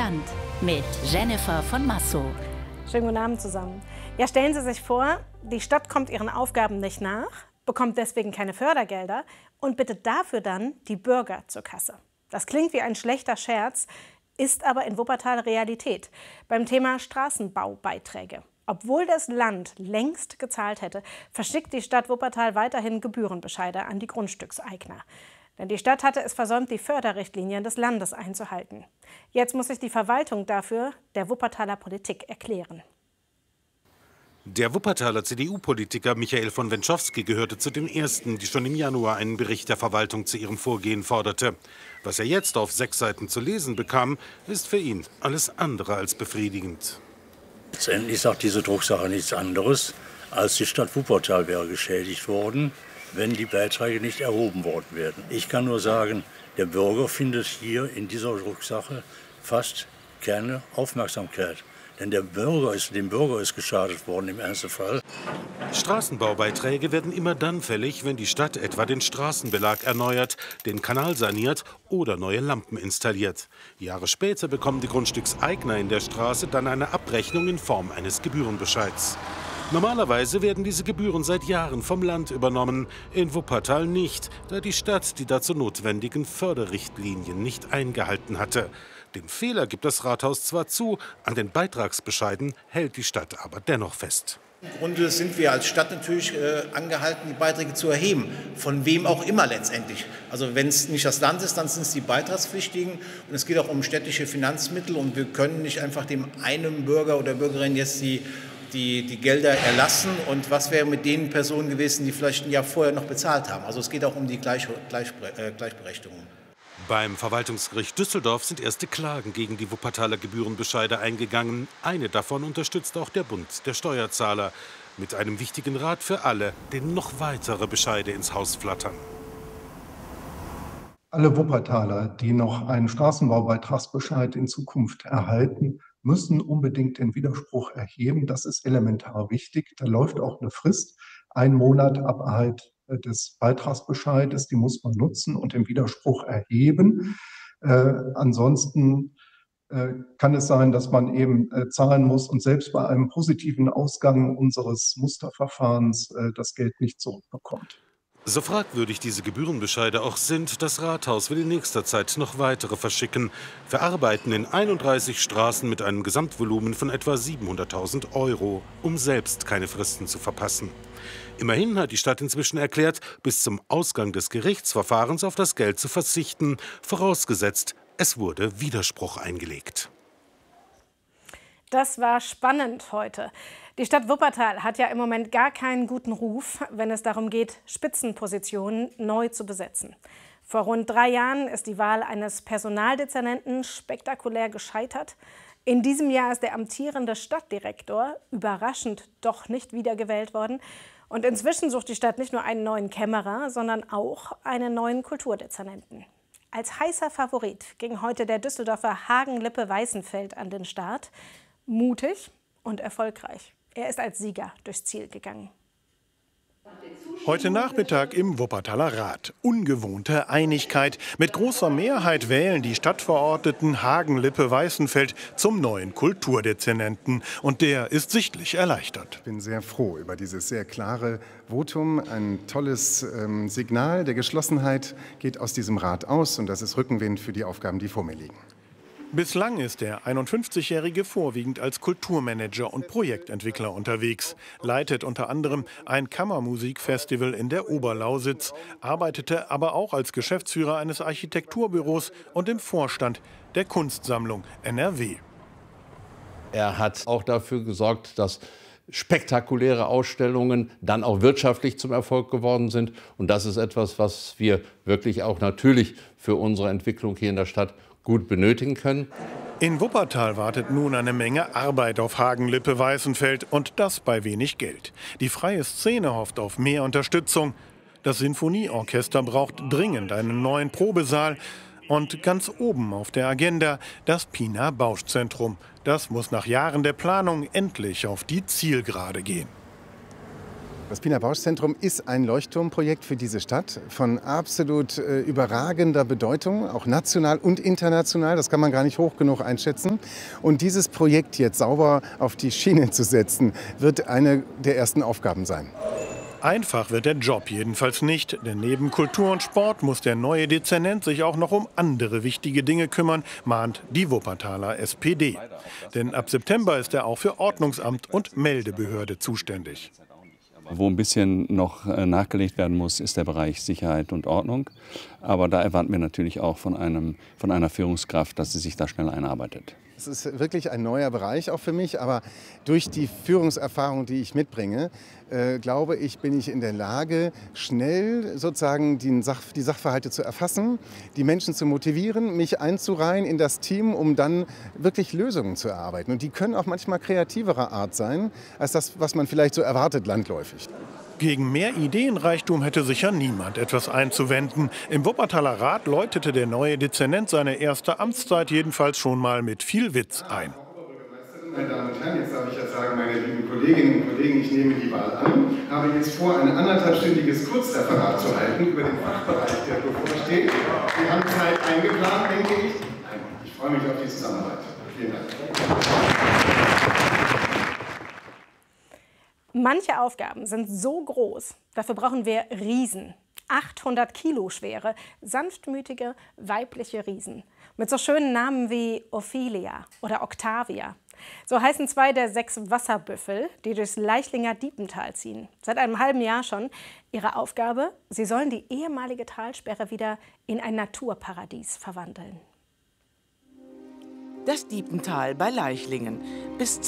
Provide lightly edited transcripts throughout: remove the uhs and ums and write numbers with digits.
Land mit Jennifer von Massow. Schönen guten Abend zusammen. Ja, stellen Sie sich vor, die Stadt kommt ihren Aufgaben nicht nach, bekommt deswegen keine Fördergelder und bittet dafür dann die Bürger zur Kasse. Das klingt wie ein schlechter Scherz, ist aber in Wuppertal Realität. Beim Thema Straßenbaubeiträge. Obwohl das Land längst gezahlt hätte, verschickt die Stadt Wuppertal weiterhin Gebührenbescheide an die Grundstückseigner. Denn die Stadt hatte es versäumt, die Förderrichtlinien des Landes einzuhalten. Jetzt muss sich die Verwaltung dafür der Wuppertaler Politik erklären. Der Wuppertaler CDU-Politiker Michael von Wenschowski gehörte zu den Ersten, die schon im Januar einen Bericht der Verwaltung zu ihrem Vorgehen forderte. Was er jetzt auf 6 Seiten zu lesen bekam, ist für ihn alles andere als befriedigend. Letztendlich sagt diese Drucksache nichts anderes, als die Stadt Wuppertal wäre geschädigt worden, wenn die Beiträge nicht erhoben worden wären. Ich kann nur sagen, der Bürger findet hier in dieser Drucksache fast keine Aufmerksamkeit. Denn dem Bürger ist geschadet worden im Einzelfall. Straßenbaubeiträge werden immer dann fällig, wenn die Stadt etwa den Straßenbelag erneuert, den Kanal saniert oder neue Lampen installiert. Jahre später bekommen die Grundstückseigner in der Straße dann eine Abrechnung in Form eines Gebührenbescheids. Normalerweise werden diese Gebühren seit Jahren vom Land übernommen, in Wuppertal nicht, da die Stadt die dazu notwendigen Förderrichtlinien nicht eingehalten hatte. Den Fehler gibt das Rathaus zwar zu, an den Beitragsbescheiden hält die Stadt aber dennoch fest. Im Grunde sind wir als Stadt natürlich angehalten, die Beiträge zu erheben, von wem auch immer letztendlich. Also wenn es nicht das Land ist, dann sind es die Beitragspflichtigen. Und es geht auch um städtische Finanzmittel und wir können nicht einfach dem einen Bürger oder Bürgerin jetzt die Gelder erlassen. Und was wäre mit den Personen gewesen, die vielleicht ein Jahr vorher noch bezahlt haben? Also es geht auch um die Gleichberechtigung. Beim Verwaltungsgericht Düsseldorf sind erste Klagen gegen die Wuppertaler Gebührenbescheide eingegangen. Eine davon unterstützt auch der Bund der Steuerzahler. Mit einem wichtigen Rat für alle, denen noch weitere Bescheide ins Haus flattern. Alle Wuppertaler, die noch einen Straßenbaubeitragsbescheid in Zukunft erhalten, müssen unbedingt den Widerspruch erheben. Das ist elementar wichtig. Da läuft auch eine Frist, 1 Monat ab Erhalt des Beitragsbescheides, die muss man nutzen und den Widerspruch erheben. Ansonsten kann es sein, dass man eben zahlen muss und selbst bei einem positiven Ausgang unseres Musterverfahrens das Geld nicht zurückbekommt. So fragwürdig diese Gebührenbescheide auch sind, das Rathaus will in nächster Zeit noch weitere verschicken. Für Arbeiten in 31 Straßen mit einem Gesamtvolumen von etwa 700.000 €, um selbst keine Fristen zu verpassen. Immerhin hat die Stadt inzwischen erklärt, bis zum Ausgang des Gerichtsverfahrens auf das Geld zu verzichten, vorausgesetzt, es wurde Widerspruch eingelegt. Das war spannend heute. Die Stadt Wuppertal hat ja im Moment gar keinen guten Ruf, wenn es darum geht, Spitzenpositionen neu zu besetzen. Vor rund 3 Jahren ist die Wahl eines Personaldezernenten spektakulär gescheitert. In diesem Jahr ist der amtierende Stadtdirektor überraschend doch nicht wiedergewählt worden. Und inzwischen sucht die Stadt nicht nur einen neuen Kämmerer, sondern auch einen neuen Kulturdezernenten. Als heißer Favorit ging heute der Düsseldorfer Hagen-Lippe-Weißenfeld an den Start. Mutig und erfolgreich. Er ist als Sieger durchs Ziel gegangen. Heute Nachmittag im Wuppertaler Rat. Ungewohnte Einigkeit. Mit großer Mehrheit wählen die Stadtverordneten Hagen-Lippe-Weißenfeld zum neuen Kulturdezernenten. Und der ist sichtlich erleichtert. Ich bin sehr froh über dieses sehr klare Votum. Ein tolles Signal der Geschlossenheit geht aus diesem Rat aus. Und das ist Rückenwind für die Aufgaben, die vor mir liegen. Bislang ist der 51-Jährige vorwiegend als Kulturmanager und Projektentwickler unterwegs, leitet unter anderem ein Kammermusikfestival in der Oberlausitz, arbeitete aber auch als Geschäftsführer eines Architekturbüros und im Vorstand der Kunstsammlung NRW. Er hat auch dafür gesorgt, dass spektakuläre Ausstellungen dann auch wirtschaftlich zum Erfolg geworden sind. Und das ist etwas, was wir wirklich auch natürlich für unsere Entwicklung hier in der Stadt gut benötigen können. In Wuppertal wartet nun eine Menge Arbeit auf Hagen-Lippe-Weißenfeld und das bei wenig Geld. Die freie Szene hofft auf mehr Unterstützung. Das Sinfonieorchester braucht dringend einen neuen Probesaal. Und ganz oben auf der Agenda das Pina Bausch Zentrum. Das muss nach Jahren der Planung endlich auf die Zielgerade gehen. Das Piener Bausch-Zentrum ist ein Leuchtturmprojekt für diese Stadt von absolut überragender Bedeutung, auch national und international. Das kann man gar nicht hoch genug einschätzen. Und dieses Projekt jetzt sauber auf die Schiene zu setzen, wird eine der ersten Aufgaben sein. Einfach wird der Job jedenfalls nicht, denn neben Kultur und Sport muss der neue Dezernent sich auch noch um andere wichtige Dinge kümmern, mahnt die Wuppertaler SPD. Denn ab September ist er auch für Ordnungsamt und Meldebehörde zuständig. Wo ein bisschen noch nachgelegt werden muss, ist der Bereich Sicherheit und Ordnung. Aber da erwarten wir natürlich auch von einer Führungskraft, dass sie sich da schnell einarbeitet. Es ist wirklich ein neuer Bereich auch für mich, aber durch die Führungserfahrung, die ich mitbringe, glaube ich, bin ich in der Lage, schnell sozusagen die Sachverhalte zu erfassen, die Menschen zu motivieren, mich einzureihen in das Team, um dann wirklich Lösungen zu erarbeiten. Und die können auch manchmal kreativerer Art sein, als das, was man vielleicht so erwartet landläufig. Gegen mehr Ideenreichtum hätte sicher niemand etwas einzuwenden. Im Wuppertaler Rat läutete der neue Dezernent seine erste Amtszeit jedenfalls schon mal mit viel Witz ein. Meine Damen und Herren, jetzt darf ich ja sagen, meine lieben Kolleginnen und Kollegen, ich nehme die Wahl an, habe jetzt vor, ein 1,5-stündiges Kurzreferat zu halten über den Fachbereich, der bevorsteht. Sie haben Zeit eingeplant, denke ich. Ich freue mich auf die Zusammenarbeit. Vielen Dank. Manche Aufgaben sind so groß, dafür brauchen wir Riesen. 800 Kilo schwere, sanftmütige, weibliche Riesen. Mit so schönen Namen wie Ophelia oder Octavia. So heißen 2 der 6 Wasserbüffel, die durchs Leichlinger Diepental ziehen. Seit einem halben Jahr schon. Ihre Aufgabe? Sie sollen die ehemalige Talsperre wieder in ein Naturparadies verwandeln. Das Diepental bei Leichlingen. Bis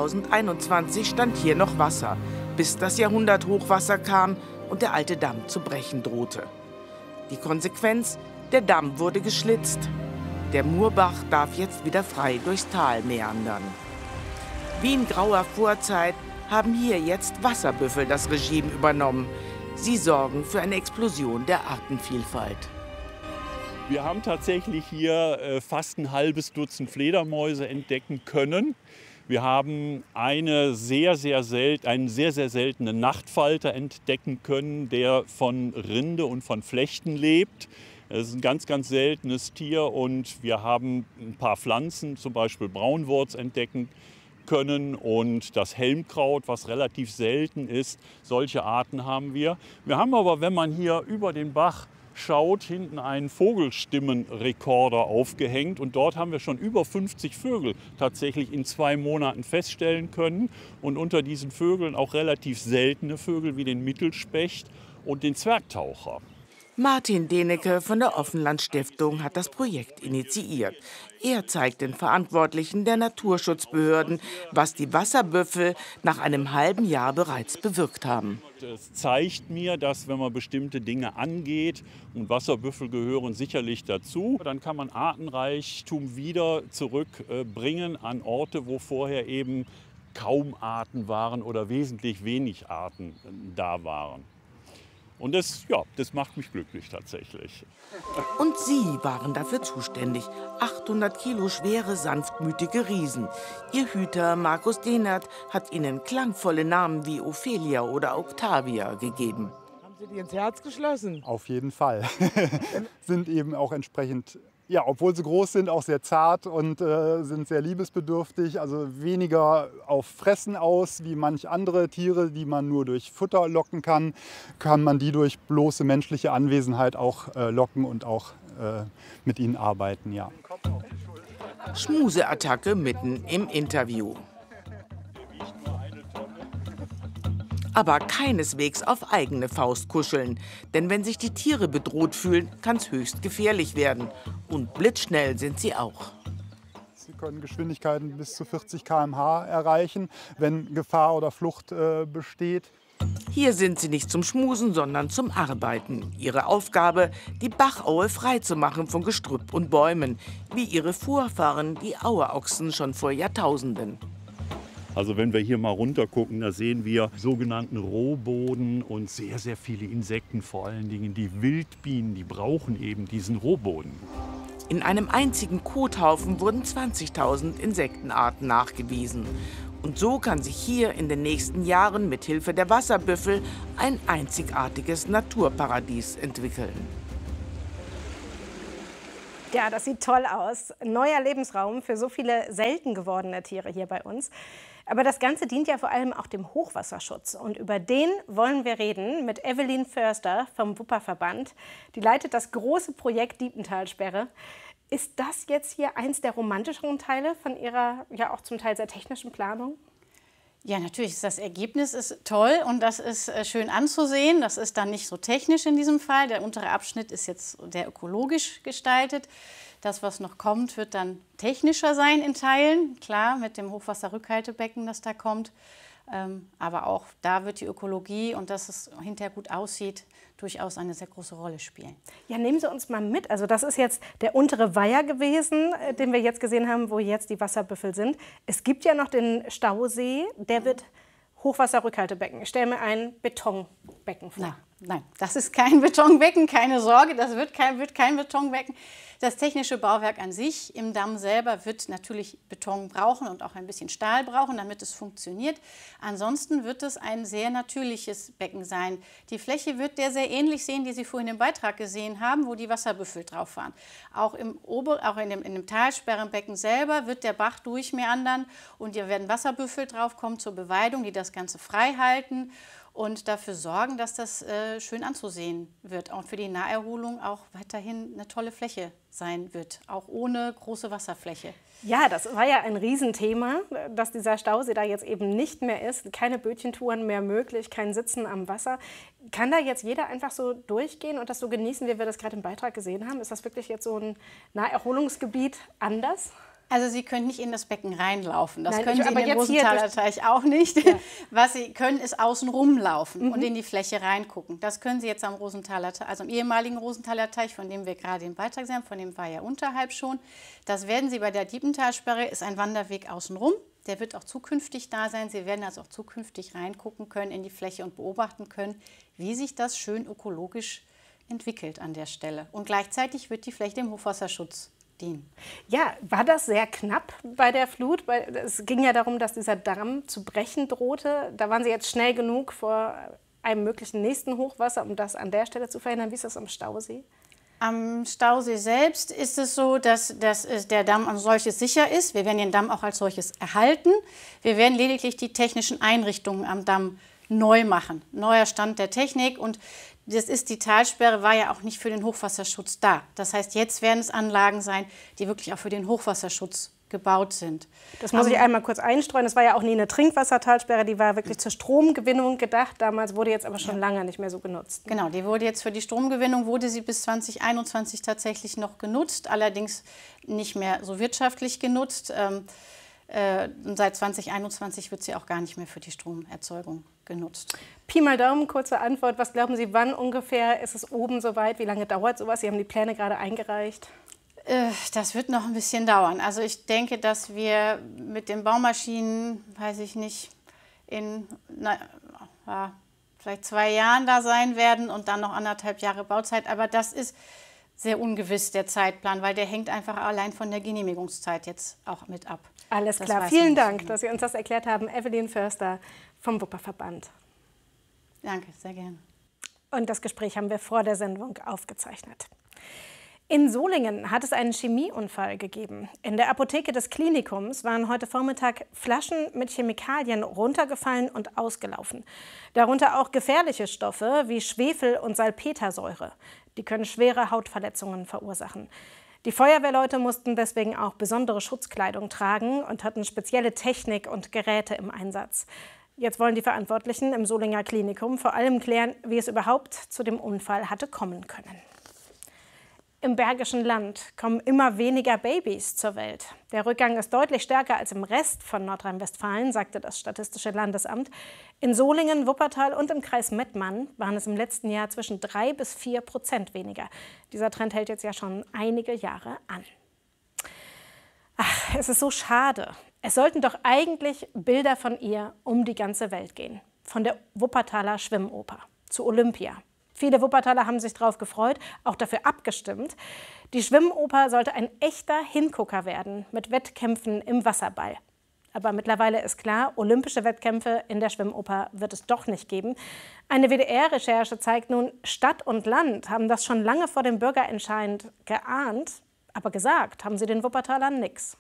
2021 stand hier noch Wasser, bis das Jahrhunderthochwasser kam und der alte Damm zu brechen drohte. Die Konsequenz? Der Damm wurde geschlitzt. Der Murbach darf jetzt wieder frei durchs Tal meandern. Wie in grauer Vorzeit haben hier jetzt Wasserbüffel das Regime übernommen. Sie sorgen für eine Explosion der Artenvielfalt. Wir haben tatsächlich hier fast ein halbes Dutzend Fledermäuse entdecken können. Wir haben einen sehr, sehr seltenen Nachtfalter entdecken können, der von Rinde und von Flechten lebt. Es ist ein ganz, ganz seltenes Tier und wir haben ein paar Pflanzen, zum Beispiel Braunwurz, entdecken können und das Helmkraut, was relativ selten ist. Solche Arten haben wir. Wir haben aber, wenn man hier über den Bach schaut, hinten einen Vogelstimmenrekorder aufgehängt und dort haben wir schon über 50 Vögel tatsächlich in 2 Monaten feststellen können und unter diesen Vögeln auch relativ seltene Vögel wie den Mittelspecht und den Zwergtaucher. Martin Denecke von der Offenland-Stiftung hat das Projekt initiiert. Er zeigt den Verantwortlichen der Naturschutzbehörden, was die Wasserbüffel nach einem halben Jahr bereits bewirkt haben. Es zeigt mir, dass wenn man bestimmte Dinge angeht, und Wasserbüffel gehören sicherlich dazu, dann kann man Artenreichtum wieder zurückbringen an Orte, wo vorher eben kaum Arten waren oder wesentlich wenig Arten da waren. Und das macht mich glücklich tatsächlich. Und Sie waren dafür zuständig. 800 Kilo schwere, sanftmütige Riesen. Ihr Hüter Markus Dehnert hat ihnen klangvolle Namen wie Ophelia oder Octavia gegeben. Haben Sie die ins Herz geschlossen? Auf jeden Fall. Sind eben auch entsprechend, ja, obwohl sie groß sind, auch sehr zart und sind sehr liebesbedürftig. Also weniger auf Fressen aus wie manch andere Tiere, die man nur durch Futter locken kann man die durch bloße menschliche Anwesenheit auch locken und auch mit ihnen arbeiten. Ja. Schmuseattacke mitten im Interview. Aber keineswegs auf eigene Faust kuscheln. Denn wenn sich die Tiere bedroht fühlen, kann es höchst gefährlich werden. Und blitzschnell sind sie auch. Sie können Geschwindigkeiten bis zu 40 km/h erreichen, wenn Gefahr oder Flucht besteht. Hier sind sie nicht zum Schmusen, sondern zum Arbeiten. Ihre Aufgabe, die Bachaue freizumachen von Gestrüpp und Bäumen, wie ihre Vorfahren, die Auerochsen, schon vor Jahrtausenden. Also wenn wir hier mal runter gucken, da sehen wir sogenannten Rohboden und sehr, sehr viele Insekten, vor allen Dingen die Wildbienen, die brauchen eben diesen Rohboden. In einem einzigen Kothaufen wurden 20.000 Insektenarten nachgewiesen. Und so kann sich hier in den nächsten Jahren mit Hilfe der Wasserbüffel ein einzigartiges Naturparadies entwickeln. Ja, das sieht toll aus. Neuer Lebensraum für so viele selten gewordene Tiere hier bei uns. Aber das Ganze dient ja vor allem auch dem Hochwasserschutz. Und über den wollen wir reden mit Evelyn Förster vom Wupperverband. Die leitet das große Projekt Diepentalsperre. Ist das jetzt hier eins der romantischeren Teile von Ihrer ja auch zum Teil sehr technischen Planung? Ja, natürlich ist das Ergebnis ist toll und das ist schön anzusehen. Das ist dann nicht so technisch in diesem Fall. Der untere Abschnitt ist jetzt sehr ökologisch gestaltet. Das, was noch kommt, wird dann technischer sein in Teilen. Klar, mit dem Hochwasserrückhaltebecken, das da kommt. Aber auch da wird die Ökologie und dass es hinterher gut aussieht, durchaus eine sehr große Rolle spielen. Ja, nehmen Sie uns mal mit. Also das ist jetzt der untere Weiher gewesen, den wir jetzt gesehen haben, wo jetzt die Wasserbüffel sind. Es gibt ja noch den Stausee, der wird Hochwasserrückhaltebecken. Ich stelle mir ein Betonbecken vor. Nein, das ist kein Betonbecken, keine Sorge, das wird kein Betonbecken. Das technische Bauwerk an sich im Damm selber wird natürlich Beton brauchen und auch ein bisschen Stahl brauchen, damit es funktioniert. Ansonsten wird es ein sehr natürliches Becken sein. Die Fläche wird der sehr ähnlich sehen, die Sie vorhin im Beitrag gesehen haben, wo die Wasserbüffel drauf waren. Auch in dem Talsperrenbecken selber wird der Bach durchmeandern und hier werden Wasserbüffel draufkommen zur Beweidung, die das Ganze frei halten und dafür sorgen, dass das schön anzusehen wird und für die Naherholung auch weiterhin eine tolle Fläche sein wird, auch ohne große Wasserfläche. Ja, das war ja ein Riesenthema, dass dieser Stausee da jetzt eben nicht mehr ist. Keine Bötchentouren mehr möglich, kein Sitzen am Wasser. Kann da jetzt jeder einfach so durchgehen und das so genießen, wie wir das gerade im Beitrag gesehen haben? Ist das wirklich jetzt so ein Naherholungsgebiet anders? Also Sie können nicht in das Becken reinlaufen. Das Nein, können Sie in den Rosenthaler Teich auch nicht. Ja. Was Sie können, ist außen rumlaufen und in die Fläche reingucken. Das können Sie jetzt am Rosenthaler Teich, also am ehemaligen Rosenthaler Teich, von dem wir gerade den Beitrag sehen, von dem war ja unterhalb schon. Das werden Sie bei der Diepentalsperre, ist ein Wanderweg außen rum. Der wird auch zukünftig da sein. Sie werden also auch zukünftig reingucken können in die Fläche und beobachten können, wie sich das schön ökologisch entwickelt an der Stelle. Und gleichzeitig wird die Fläche dem Hochwasserschutz dienen. Ja, war das sehr knapp bei der Flut? Weil es ging ja darum, dass dieser Damm zu brechen drohte. Da waren Sie jetzt schnell genug vor einem möglichen nächsten Hochwasser, um das an der Stelle zu verhindern. Wie ist das am Stausee? Am Stausee selbst ist es so, dass der Damm als solches sicher ist. Wir werden den Damm auch als solches erhalten. Wir werden lediglich die technischen Einrichtungen am Damm neu machen. Neuer Stand der Technik und die Talsperre war ja auch nicht für den Hochwasserschutz da. Das heißt, jetzt werden es Anlagen sein, die wirklich auch für den Hochwasserschutz gebaut sind. Das muss ich einmal kurz einstreuen. Das war ja auch nie eine Trinkwassertalsperre, die war wirklich zur Stromgewinnung gedacht. Damals wurde jetzt aber schon lange nicht mehr so genutzt. Genau, die wurde jetzt für die Stromgewinnung, wurde sie bis 2021 tatsächlich noch genutzt, allerdings nicht mehr so wirtschaftlich genutzt. Und seit 2021 wird sie auch gar nicht mehr für die Stromerzeugung genutzt. Pi mal Daumen, kurze Antwort. Was glauben Sie, wann ungefähr ist es oben soweit? Wie lange dauert sowas? Sie haben die Pläne gerade eingereicht. Das wird noch ein bisschen dauern. Also ich denke, dass wir mit den Baumaschinen, weiß ich nicht, in vielleicht 2 Jahren da sein werden und dann noch 1,5 Jahre Bauzeit. Aber das ist sehr ungewiss, der Zeitplan, weil der hängt einfach allein von der Genehmigungszeit jetzt auch mit ab. Alles klar. Vielen Dank, dass Sie uns das erklärt haben. Evelyn Förster vom Wupperverband. Danke, sehr gerne. Und das Gespräch haben wir vor der Sendung aufgezeichnet. In Solingen hat es einen Chemieunfall gegeben. In der Apotheke des Klinikums waren heute Vormittag Flaschen mit Chemikalien runtergefallen und ausgelaufen. Darunter auch gefährliche Stoffe wie Schwefel und Salpetersäure. Die können schwere Hautverletzungen verursachen. Die Feuerwehrleute mussten deswegen auch besondere Schutzkleidung tragen und hatten spezielle Technik und Geräte im Einsatz. Jetzt wollen die Verantwortlichen im Solinger Klinikum vor allem klären, wie es überhaupt zu dem Unfall hatte kommen können. Im Bergischen Land kommen immer weniger Babys zur Welt. Der Rückgang ist deutlich stärker als im Rest von Nordrhein-Westfalen, sagte das Statistische Landesamt. In Solingen, Wuppertal und im Kreis Mettmann waren es im letzten Jahr zwischen 3 bis 4% weniger. Dieser Trend hält jetzt ja schon einige Jahre an. Ach, es ist so schade. Es sollten doch eigentlich Bilder von ihr um die ganze Welt gehen. Von der Wuppertaler Schwimmoper zu Olympia. Viele Wuppertaler haben sich darauf gefreut, auch dafür abgestimmt. Die Schwimmoper sollte ein echter Hingucker werden mit Wettkämpfen im Wasserball. Aber mittlerweile ist klar, olympische Wettkämpfe in der Schwimmoper wird es doch nicht geben. Eine WDR-Recherche zeigt nun, Stadt und Land haben das schon lange vor dem Bürgerentscheid geahnt. Aber gesagt haben sie den Wuppertalern nichts.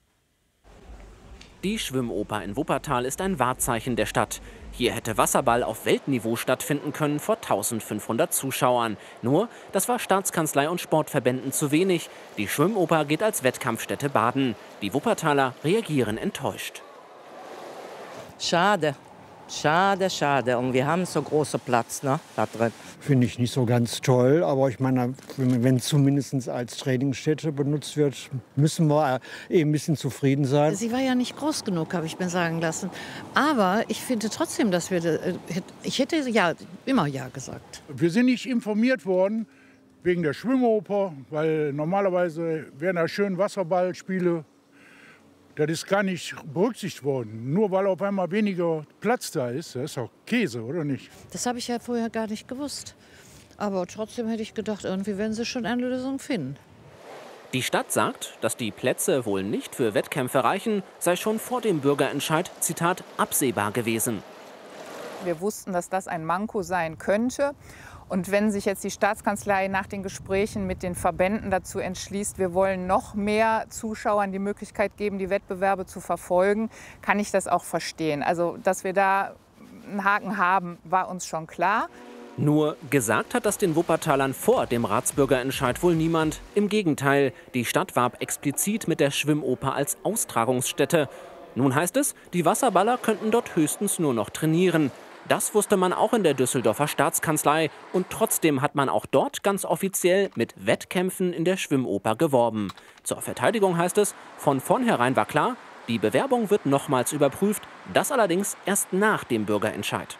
Die Schwimmoper in Wuppertal ist ein Wahrzeichen der Stadt. Hier hätte Wasserball auf Weltniveau stattfinden können vor 1500 Zuschauern. Nur, das war Staatskanzlei und Sportverbänden zu wenig. Die Schwimmoper geht als Wettkampfstätte baden. Die Wuppertaler reagieren enttäuscht. Schade. Schade, schade. Und wir haben so großen Platz, ne, da drin. Finde ich nicht so ganz toll, aber ich meine, wenn es zumindest als Trainingsstätte benutzt wird, müssen wir eben ein bisschen zufrieden sein. Sie war ja nicht groß genug, habe ich mir sagen lassen. Aber ich finde trotzdem, dass ich hätte ja immer ja gesagt. Wir sind nicht informiert worden wegen der Schwimmoper, weil normalerweise wären da schön Wasserballspiele. Das ist gar nicht berücksichtigt worden. Nur weil auf einmal weniger Platz da ist. Das ist doch Käse, oder nicht? Das habe ich ja vorher gar nicht gewusst. Aber trotzdem hätte ich gedacht, irgendwie werden sie schon eine Lösung finden. Die Stadt sagt, dass die Plätze wohl nicht für Wettkämpfe reichen, sei schon vor dem Bürgerentscheid, Zitat, absehbar gewesen. Wir wussten, dass das ein Manko sein könnte. Und wenn sich jetzt die Staatskanzlei nach den Gesprächen mit den Verbänden dazu entschließt, wir wollen noch mehr Zuschauern die Möglichkeit geben, die Wettbewerbe zu verfolgen, kann ich das auch verstehen. Also, dass wir da einen Haken haben, war uns schon klar. Nur gesagt hat das den Wuppertalern vor dem Ratsbürgerentscheid wohl niemand. Im Gegenteil, die Stadt warb explizit mit der Schwimmoper als Austragungsstätte. Nun heißt es, die Wasserballer könnten dort höchstens nur noch trainieren. Das wusste man auch in der Düsseldorfer Staatskanzlei. Und trotzdem hat man auch dort ganz offiziell mit Wettkämpfen in der Schwimmoper geworben. Zur Verteidigung heißt es, von vornherein war klar, die Bewerbung wird nochmals überprüft. Das allerdings erst nach dem Bürgerentscheid.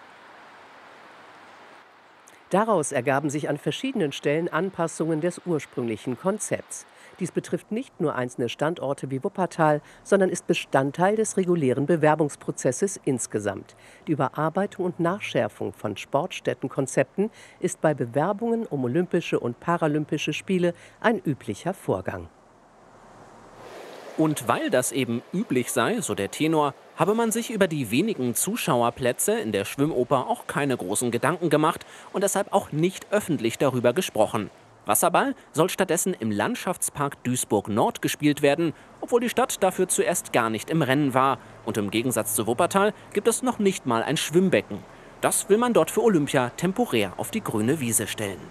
Daraus ergaben sich an verschiedenen Stellen Anpassungen des ursprünglichen Konzepts. Dies betrifft nicht nur einzelne Standorte wie Wuppertal, sondern ist Bestandteil des regulären Bewerbungsprozesses insgesamt. Die Überarbeitung und Nachschärfung von Sportstättenkonzepten ist bei Bewerbungen um Olympische und Paralympische Spiele ein üblicher Vorgang. Und weil das eben üblich sei, so der Tenor, habe man sich über die wenigen Zuschauerplätze in der Schwimmoper auch keine großen Gedanken gemacht und deshalb auch nicht öffentlich darüber gesprochen. Wasserball soll stattdessen im Landschaftspark Duisburg-Nord gespielt werden, obwohl die Stadt dafür zuerst gar nicht im Rennen war. Und im Gegensatz zu Wuppertal gibt es noch nicht mal ein Schwimmbecken. Das will man dort für Olympia temporär auf die grüne Wiese stellen.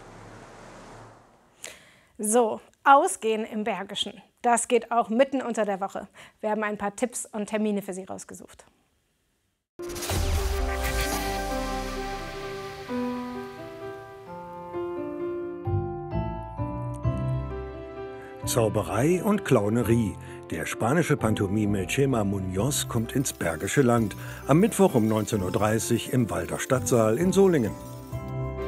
So, ausgehen im Bergischen. Das geht auch mitten unter der Woche. Wir haben ein paar Tipps und Termine für Sie rausgesucht. Zauberei und Clownerie. Der spanische Pantomime Chema Muñoz kommt ins Bergische Land. Am Mittwoch um 19:30 Uhr im Walter Stadtsaal in Solingen.